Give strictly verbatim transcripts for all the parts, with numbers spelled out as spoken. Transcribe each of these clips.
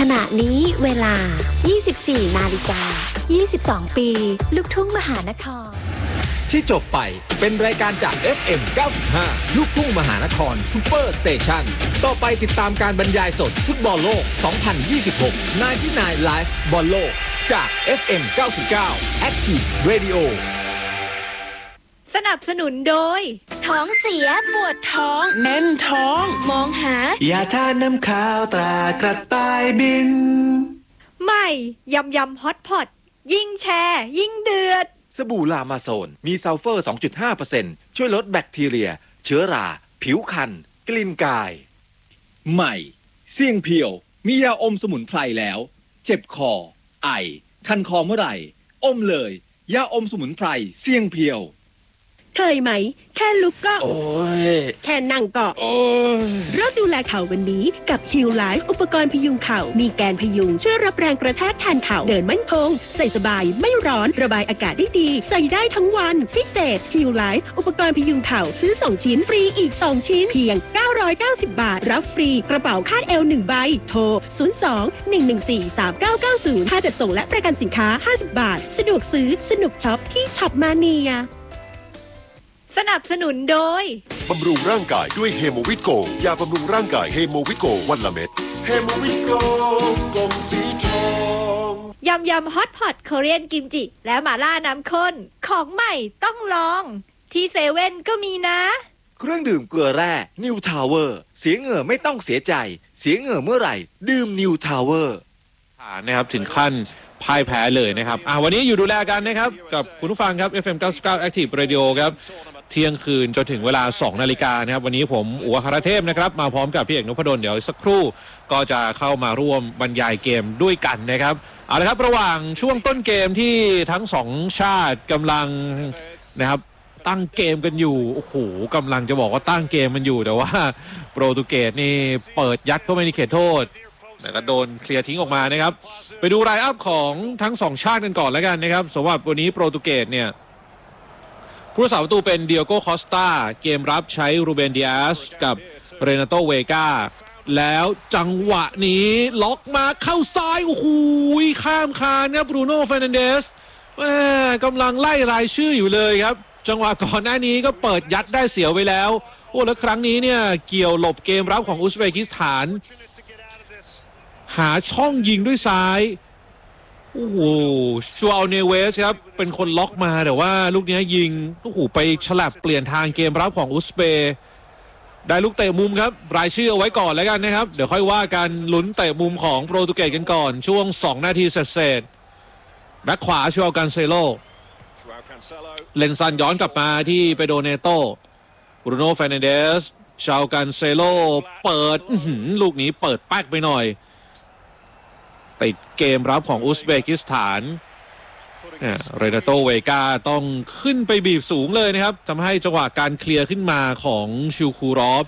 ขณะนี้เวลา ยี่สิบสี่นาฬิกายี่สิบสอง ปีลูกทุ่งมหานครที่จบไปเป็นรายการจาก เอฟ เอ็ม เก้าสิบห้า ลูกทุ่งมหานครซุปเปอร์สเตชันต่อไปติดตามการบรรยายสดฟุตบอลโลก สองพันยี่สิบหก ไนน์ตี้ไนน์ Live บอลโลกจาก เอฟ เอ็ม เก้าสิบเก้า Active Radio สนับสนุนโดยท้องเสียปวดท้องแน่นท้องมองหายาทาน้ำข้าวตรากระต่ายบินใหม่ยำยำฮอตพอตยิ่งแชร์ยิ่งเดือดสบู่ลามาโซนมีซัลเฟอร์ สองจุดห้าเปอร์เซ็นต์ ช่วยลดแบคทีเรียเชื้อราผิวคันกลิ่นกายใหม่เสี่ยงเพียวมียาอมสมุนไพรแล้วเจ็บคอไอคันคอเมื่อไหร่อมเลยยาอมสมุนไพรเสี่ยงเพียวเคยไหมแค่ลุกก็โอ้ยแค่นั่งก็โอ้ยเริ่มดูแลเข่าวันนี้กับ Heal Life อุปกรณ์พยุงเข่ามีแกนพยุงช่วยรับแรงกระแทกแทนเข่าเดินมั่นคงใส่สบายไม่ร้อนระบายอากาศได้ดีใส่ได้ทั้งวันพิเศษ Heal Life อุปกรณ์พยุงเข่าซื้อสองชิ้นฟรีอีกสองชิ้นเพียงเก้าร้อยเก้าสิบบาทรับฟรีกระเป๋าคาดเอวหนึ่งใบโทรศูนย์ สอง หนึ่ง หนึ่ง สี่ สาม เก้า เก้า ศูนย์ค่าจัดส่งและประกันสินค้าห้าสิบบาทสะดวกซื้อสนุกช็อปที่ช็อปมาเนียสนับสนุนโดยบำรุงร่างกายด้วยเฮโมวิตโกยาบำรุงร่างกายเฮโมวิตโกวันละเม็ดเฮโมวิตโกกงสีทองยำยำฮอตพอตโคเรียนกิมจิและหม่าล่าน้ำข้นของใหม่ต้องลองที่เซเว่นก็มีนะเครื่องดื่มเกลือแร่นิวทาวเวอร์เสียเหงื่อไม่ต้องเสียใจเสียเหงื่อเมื่อไหร่ดื่มนิวทาวเวอร์นะครับถึงขั้นพ่ายแพ้เลยนะครับอ่ะวันนี้อยู่ดูแลกันนะครับกับคุณผู้ฟังครับ เอฟ เอ็ม เก้าสิบเก้า Active Radio ครับเที่ยงคืนจนถึงเวลาสองนาฬิกานะครับวันนี้ผมอุวคารเทพนะครับมาพร้อมกับพี่เอกนพดลเดี๋ยวสักครู่ก็จะเข้ามาร่วมบรรยายเกมด้วยกันนะครับเอาละครับระหว่างช่วงต้นเกมที่ทั้งสองชาติกำลังนะครับตั้งเกมกันอยู่โอ้โหกำลังจะบอกว่าตั้งเกมมันอยู่แต่ว่าโปรตุเกสนี่เปิดยัดเข้าไปในเขตโทษแต่ก็โดนเคลียร์ทิ้งออกมานะครับไปดูไลน์อัพของทั้งสองชาติกันก่อนแล้วกันนะครับสำหรับวันนี้โปรตุเกสเนี่ยผู้รักษาประตูเป็นเดียโก้คอสตาเกมรับใช้รูเบนดิอาสกับเรนาโตเวกาแล้วจังหวะนี้ล็อกมาเข้าซ้ายโอ้โหข้ามคานนะบรูโน่เฟร์นันเดสกำลังไล่รายชื่ออยู่เลยครับจังหวะก่อนหน้านี้ก็เปิดยัดได้เสียวไปแล้วโอ้แล้วครั้งนี้เนี่ยเกี่ยวหลบเกมรับของอุซเบกิสถานหาช่องยิงด้วยซ้ายโอ้โหชัวอัลเนเวสครับเป็นคนล็อกมาแต่ว่าลูกนี้ยิงโอ้โหไปฉลับเปลี่ยนทางเกมรับของอุซเบย์ได้ลูกเตะมุมครับรายชื่อเอาไว้ก่อนแล้วกันนะครับเดี๋ยวค่อยว่ากันลุ้นเตะมุมของโปรตุเกสกันก่อนช่วงสองนาทีเศษๆแบ็คขวาชัวกันเซโลเลนซันย้อนกลับมาที่เปโดเนโตบรูโน่เฟร์นันเดสชาวกันเซโลเปิดลูกนี้เปิดแป๊กไปหน่อยติดเกมรับของอุซเบกิสถานเรนาโตเวกาต้องขึ้นไปบีบสูงเลยนะครับทำให้จังหวะการเคลียร์ขึ้นมาของชูคูรอฟ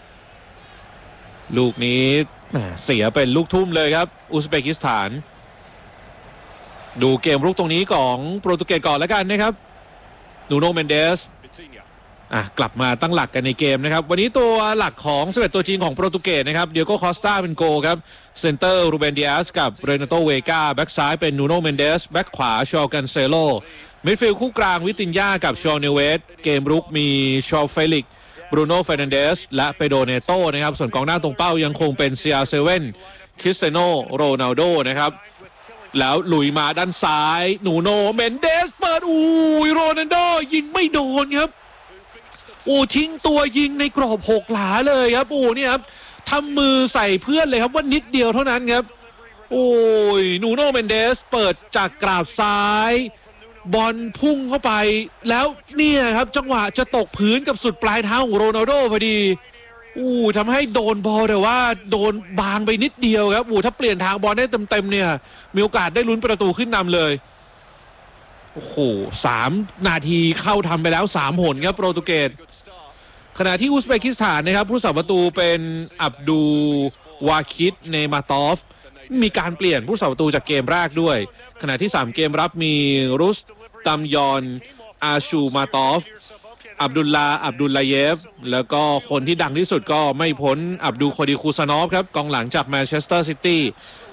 ลูกนี้เสียเป็นลูกทุ่มเลยครับอุซเบกิสถานดูเกมรุกตรงนี้ของโปรตุเกสก่อนแล้วกันนะครับนูโนเมนเดสอ่ะกลับมาตั้งหลักกันในเกมนะครับวันนี้ตัวหลักของสิบเอ็ดตัวจริงของโปรตุเกสนะครับเดียโก้คอสตาเป็นโกครับเซนเตอร์รูเบนดิอาสกับเรนาโตเวกาแบ็กซ้ายเป็นนูโนเมนเดสแบ็กขวาชอกันเซโลมิดฟิลด์คู่กลางวิตินญากับชอเนเวสเกมรุกมีชอเฟลิกบรูโน่เฟร์นันเดสและเปโดเนโตนะครับส่วนกองหน้าตรงเป้ายังคงเป็นเซียเซเว่นคริสเตโนโรนัลโดนะครับแล้วลุยมาด้านซ้ายนูโนเมนเดสเปิดอุ้ยโรนัลโดยิงไม่โดนครับโอ้ทิ้งตัวยิงในกรอบหกหลาเลยครับโอ้เนี่ยครับทำมือใส่เพื่อนเลยครับว่านิดเดียวเท่านั้นครับโอ้ยนูโน่เมนเดสเปิดจากกราบซ้ายบอลพุ่งเข้าไปแล้วเนี่ยครับจังหวะจะตกพื้นกับสุดปลายเท้าของโรนัลโดพอดีอู้ทำให้โดนบอลแต่ว่าโดนบางไปนิดเดียวครับอู้ถ้าเปลี่ยนทางบอลได้เต็มๆเนี่ยมีโอกาสได้ลุ้นประตูขึ้นนำเลยโอ้โหสามนาทีเข้าทำไปแล้วสามหนครับโปรตุเกสขณะที่อุซเบกิสถานนะครับผู้สับประตูเป็นอับดูวาคิดเนมาตอฟมีการเปลี่ยนผู้สับประตูจากเกมแรกด้วยขณะที่สามเกมรับมีรุสตัมยอนอาชูมาตอฟอับดุลลาอับดุลลาเยฟแล้วก็คนที่ดังที่สุดก็ไม่พ้นอับดูโคดีคูซานอฟครับกองหลังจากแมนเชสเตอร์ซิตี้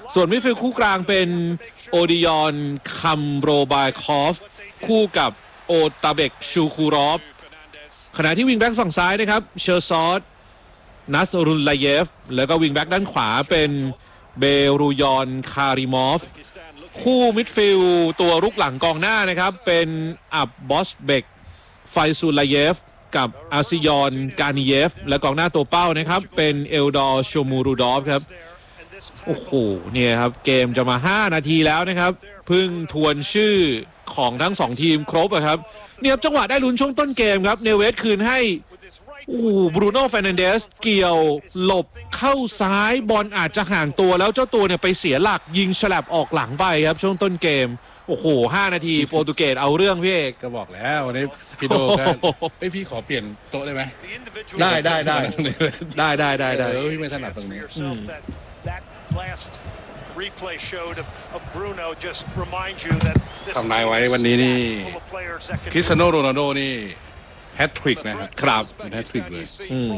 ส่วนมิดฟิลด์คู่กลางเป็นโอดิยอนคัมโรบายคอฟคู่กับโอตาเบกชูคูรอฟขณะที่วิงแบ็กฝั่งซ้ายนะครับเชอร์ซอสนัสรุลลาเยฟแล้วก็วิงแบ็กด้านขวาเป็นเบรูยอนคาริมอฟคู่มิดฟิลด์ตัวรุกหลังกองหน้านะครับเป็นอับบอสเบกไฟซูลาเยฟกับอาซิยอนกานิเยฟและกองหน้าตัวเป้านะครับเป็นเอลดอร์โชมูรูดอฟครับโอ้โหเนี่ยครับเกมจะมาห้านาทีแล้วนะครับเพิ่งทวนชื่อของทั้งสองทีมครบอะครับเนี่ยครับจังหวะได้ลุ้นช่วงต้นเกมครับเนเวสคืนให้โอ้บรูโน่เฟร์นันเดสเกี่ยวหลบเข้าซ้ายบอลอาจจะห่างตัวแล้วเจ้าตัวเนี่ยไปเสียหลักยิงฉลับออกหลังไปครับช่วงต้นเกมโอ้โหห้านาทีโปรตุเกสเอาเรื่องพี่เอกก็บอกแล้ววันนี้พี่โดก็เอ้ยพี่ขอเปลี่ยนโต๊ะได้ไหมได้ได้ได้ได้ได้ได้ได้เออพี่ไม่ถนัดตรงนี้ทำนายไว้วันนี้นี่คริสเตียโนโรนัลโดนี่แฮตทริกนะครับครับเป็นแฮตทริกเลย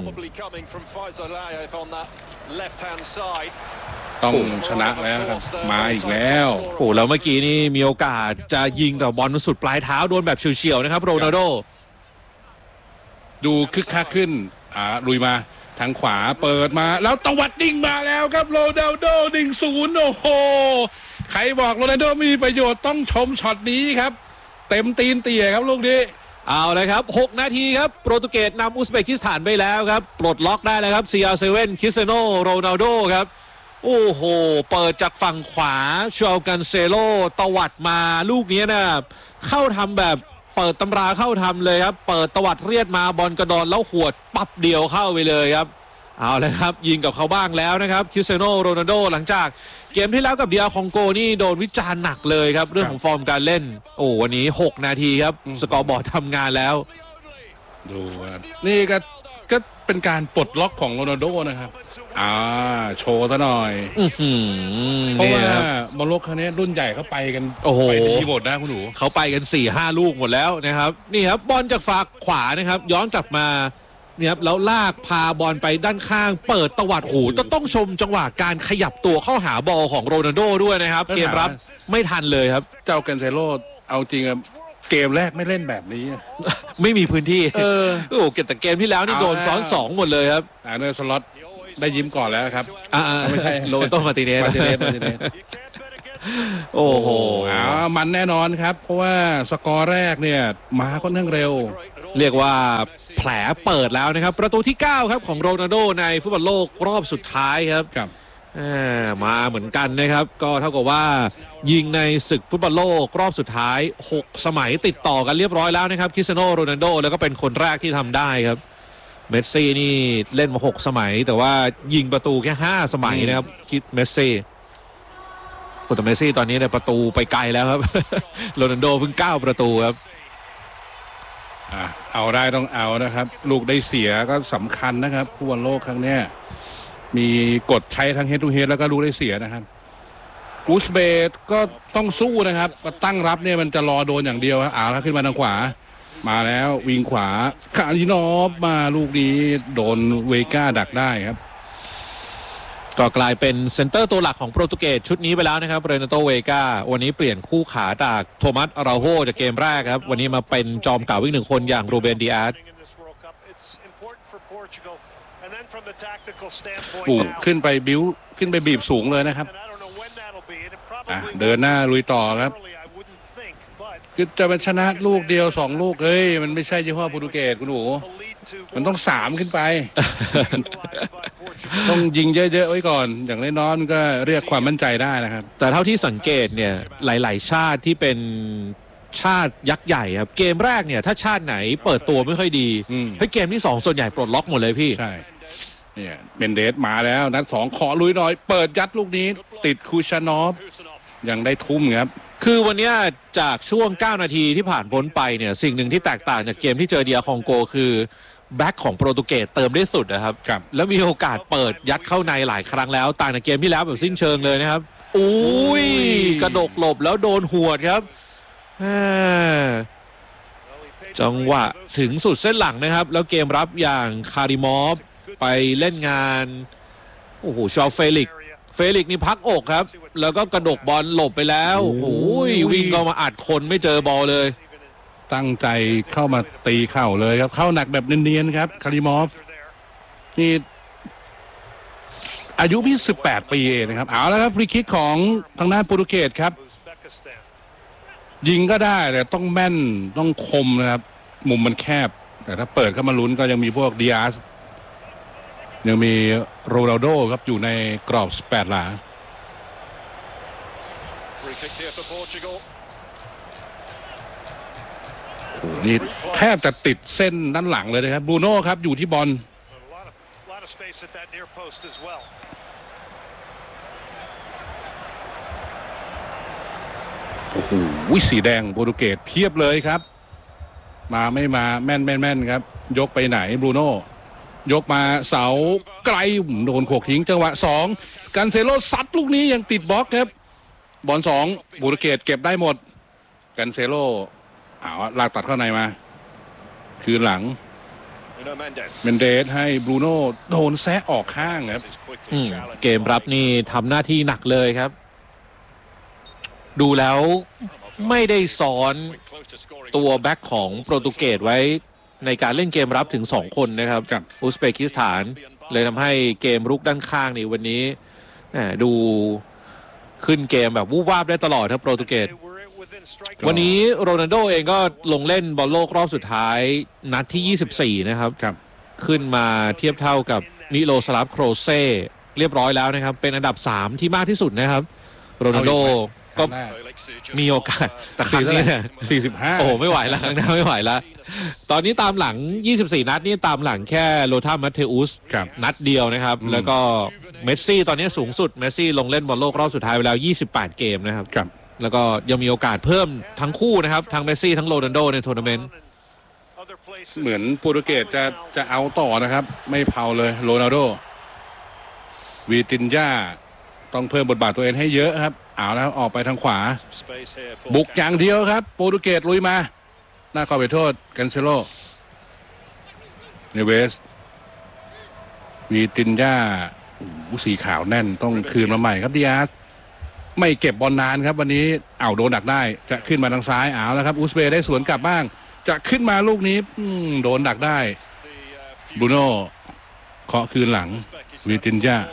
ต้องชนะแล้วครับมาอีกแล้วโอ้แล้วเมื่อกี้นี่มีโอกาสจะยิงแต่บอลมันสุดปลายเท้าโดนแบบเฉียวๆนะครับโรนัลโดดูคึกคักขึ้นอ่าลุยมาทางขวาเปิดมาแล้วตวัดดิ่งมาแล้วครับโรนัลโด หนึ่งศูนย์ โอ้โหใครบอกโรนัลโดไม่มีประโยชน์ต้องชมช็อตนี้ครับเต็มตีนเตี่ยครับลูกนี้เอาเลยครับหกนาทีครับโปรตุเกสนำอุซเบกิสถานไปแล้วครับปลดล็อกได้แล้วครับ ซี อาร์ เซเว่น คริสเตียโนโรนัลโดครับโอ้โหเปิดจากฝั่งขวาชาวกันเซโลตวัดมาลูกนี้นะเข้าทำแบบเปิดตำราเข้าทำเลยครับเปิดตวัดเรียดมาบอลกระดอนแล้วหวดปับเดียวเข้าไปเลยครับเอาเลยครับยิงกับเขาบ้างแล้วนะครับคริสเตียโนโรนัลโดหลังจากเกมที่แล้วกับเดียร์คองโกนี่โดนวิจารณ์หนักเลยครับเรื่องของฟอร์มการเล่นโอ้วันนี้หกนาทีครับสกอร์บอร์ดทำงานแล้วดูนี่ก็ก็เป็นการปลดล็อกของโรนัลโดนะครับอ่าโชว์ซะหน่อยเพราะว่าบอลโลกครั้งนี้รุ่นใหญ่เขาไปกันโอ้โหไปดีหมดนะคุณหนูเขาไปกัน สี่ห้า ลูกหมดแล้วนะครับนี่ครับบอลจากฝั่งขวานะครับย้อนกลับมาเนี่ยครับแล้วลากพาบอลไปด้านข้างเปิดตวัดโอ้โหต้องชมจังหวะการขยับตัวเข้าหาบอลของโรนัลโดด้วยนะครับเกมรับไม่ทันเลยครับเจ้าเกนเซโลเอาจริงเกมแรกไม่เล่นแบบนี้ไม่มีพื้นที่เออโอ้แต่เกมที่แล้วนี่โดนซ้อนสองหมดเลยครับอ่าเนอร์สล็อตได้ยิ้มก่อนแล้วครับอ่าไม่ใช่โรโตมาติเนสมาติเนสมาติเนสโอ้โหอ่ามันแน่นอนครับเพราะว่าสกอร์แรกเนี่ยมาค่อนข้างเร็วเรียกว่าแผลเปิดแล้วนะครับประตูที่เก้าครับของโรนัลโดในฟุตบอลโลกรอบสุดท้ายครับครับมาเหมือนกันนะครับก็เท่ากับว่ายิงในศึกฟุตบอลโลกรอบสุดท้ายหกสมัยติดต่อกันเรียบร้อยแล้วนะครับคริสเตียโนโรนัลโดแล้วก็เป็นคนแรกที่ทำได้ครับเมสซี่นี่เล่นมาหกสมัยแต่ว่ายิงประตูแค่ห้าสมัยนะครับคิดเมสซี่แต่เมสซี่ตอนนี้เนี่ยประตูไปไกลแล้วครับโรนัลโดเพิ่งเก้าประตูครับอ่ะเอาได้ต้องเอานะครับลูกได้เสียก็สำคัญนะครับฟุตบอลโลกครั้งนี้มีกฎใช้ทั้งเฮดทูเฮดแล้วก็ลูกได้เสียนะครับอุซเบกก็ต้องสู้นะครับตั้งรับเนี่ยมันจะรอโดนอย่างเดียวครับอ่าแล้วขึ้นมาทางขวามาแล้ววิงขวาคารินอฟมาลูกนี้โดนเวก้าดักได้ครับก็กลายเป็นเซนเตอร์ตัวหลักของโปรตุเกสชุดนี้ไปแล้วนะครับเรนาโตเวก้าวันนี้เปลี่ยนคู่ขาจากโทมัสอาราโฮจากเกมแรกครับวันนี้มาเป็นจอมเก่าอีกหนึ่งคนอย่างโรเบนดิอาสปูขึ้นไปบิ้วขึ้นไปบีบสูงเลยนะครับอ่ะเดินหน้าลุยต่อครับคือจะเป็นชนะลูกเดียวสองลูกเฮ้ยมันไม่ใช่ยี่ห้อโปรตุเกสคุณหนูมันต้องสามขึ้นไปต้องยิงเยอะๆไว้ก่อนอย่างน้อยๆมันก็เรียกความมั่นใจได้นะครับแต่เท่าที่สังเกตเนี่ยหลายๆชาติที่เป็นชาติยักษ์ใหญ่ครับเกมแรกเนี่ยถ้าชาติไหนเปิดตัวไม่ค่อยดีเฮ้ยเกมที่สองส่วนใหญ่ปลดล็อกหมดเลยพี่ใช่เนี่ยเมนเดสมาแล้วนัดสองขอลุยหน่อยเปิดยัดลูกนี้ติดคูชานอฟยังได้ทุ่มครับคือวันนี้จากช่วงเก้านาทีที่ผ่านพ้นไปเนี่ยสิ่งหนึ่งที่แตกต่างจากเกมที่เจอเดียคองโกคือแบ็คของโปรตุเกสเติมได้สุดนะครับแล้วมีโอกาสเปิดยัดเข้าในหลายครั้งแล้วต่างจากเกมที่แล้วแบบสิ้นเชิงเลยนะครับอุ้ยกระดกหลบแล้วโดนหวดครับจังหวะถึงสุดเส้นหลังนะครับแล้วเกมรับอย่างคาริมอฟไปเล่นงานโอ้โหชาวเฟลิกเฟลิกซ์นี่พักอกครับแล้วก็กระดกบอลหลบไปแล้วโอ้ยวิ่งก็มาอัดคนไม่เจอบอลเลยตั้งใจเข้ามาตีเข่าเลยครับเข้าหนักแบบเนียนๆครับคาริมอฟนี่อายุเพียงสิบแปดปีเองนะครับเอาแล้วครับฟรีคิกของทางด้านโปรตุเกสครับยิงก็ได้แต่ต้องแม่นต้องคมนะครับมุมมันแคบแต่ถ้าเปิดเข้ามาลุ้นก็ยังมีพวกดิอาสยังมีโรนัลโดครับอยู่ในกรอบแปดหลานี่แทบจะติดเส้นด้านหลังเลยนะครับบรูโน่ครับอยู่ที่บอลโอ้โหสีแดงโปรตุเกสเพียบเลยครับมาไม่มาแม่นแม่นแม่นครับยกไปไหนบรูโน่ยกมาเสาไกลโดนโขกทิ้งจังหวะสองกันเซโลซัดลูกนี้ยังติดบล็อกครับบอลสองโปรตุเกสเก็บได้หมดกันเซโลเอาลากตัดเข้าในมาคืนหลังเมนเดสให้บรูโน่โดนแซะออกข้างครับเกมรับนี่ทำหน้าที่หนักเลยครับดูแล้วไม่ได้ซ้อนตัวแบ็คของโปรตุเกสไว้ในการเล่นเกมรับถึงสองคนนะครับอุซเบกิสถานเลยทำให้เกมรุกด้านข้างนี่วันนี้ดูขึ้นเกมแบบวูบวาบได้ตลอดครับโปรตุเกสวันนี้โรนัลโดเองก็ลงเล่นบอลโลกรอบสุดท้ายนัดที่ยี่สิบสี่นะครับขึ้นมาเทียบเท่ากับมิโลสลาฟโครเซ่เรียบร้อยแล้วนะครับเป็นอันดับสามที่มากที่สุดนะครับโรนัลโดก็มีโอกาสแต่ครั้งนี้เนี่ยสี่สิบห้าโอ้โหไม่ไหวแล้วครั้งหน้าไม่ไหวแล้วตอนนี้ตามหลังยี่สิบสี่นัดนี่ตามหลังแค่โลธามัตเทอุสนัดเดียวนะครับแล้วก็เมสซี่ตอนนี้สูงสุดเมสซี่ลงเล่นบอลโลกรอบสุดท้ายไปแล้วยี่สิบแปดเกมนะครับแล้วก็ยังมีโอกาสเพิ่มทั้งคู่นะครับทั้งเมสซี่ทั้งโรนัลโดในทัวร์นาเมนต์เหมือนโปรตุเกสจะจะเอาต่อนะครับไม่เผาเลยโรนัลโดวีตินญ่าต้องเพิ่มบทบาทตัวเองให้เยอะครับเอาแล้วออกไปทางขวาบุกอย่างเดียวครับโปรตุเกสลุยมาหน้าขอไปโทษกันเซโลเนเวสวีตินญ่าสีขาวแน่นต้องคืนมาใหม่ครับดิอาสไม่เก็บบอลนานครับวันนี้เอาโดนดักได้จะขึ้นมาทางซ้ายเอาแล้วครับอุซเบย์ได้สวนกลับบ้างจะขึ้นมาลูกนี้โดนดักได้บรูโน่เคาะคืนหลังวีตินญ่า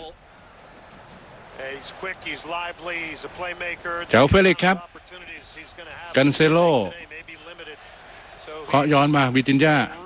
เจ้าเฟลิกครับกันเซโลเคาะย้อนมาวิตินญ่า